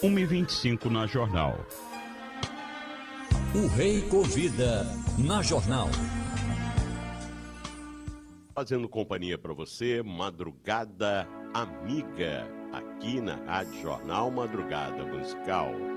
1h25 na Jornal. O Rei Convida, na Jornal. Fazendo companhia para você, Madrugada Amiga, aqui na Rádio Jornal Madrugada Musical.